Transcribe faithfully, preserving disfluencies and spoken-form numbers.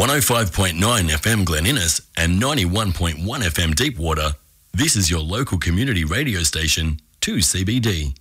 one oh five point nine F M Glen Innes and ninety-one point one F M Deepwater. This is your local community radio station, two C B D.